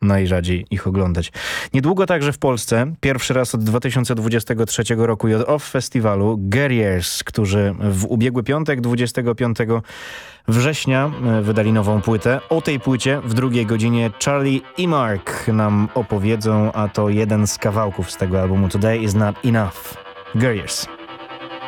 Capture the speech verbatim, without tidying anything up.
najrzadziej ich oglądać. Niedługo także w Polsce, pierwszy raz od dwa tysiące dwudziestego trzeciego roku J O F Festiwalu, Guerriers, którzy w ubiegły piątek, dwudziestego piątego września wydali nową płytę. O tej płycie w drugiej godzinie Charlie i Mark nam opowiedzą, a to jeden z kawałków z tego albumu Today Is Not Enough. Guerriers.